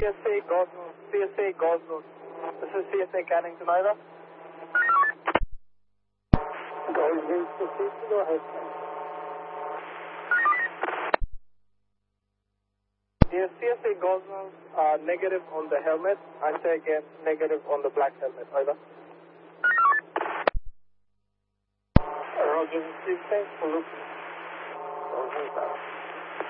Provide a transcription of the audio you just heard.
CSA Gosnell. CSA Gosnell. This is CSA Cannington, over. Go ahead. Yes, CSA Gosnell, negative on the helmet. I say again, negative on the black helmet, over. Roger, CSA,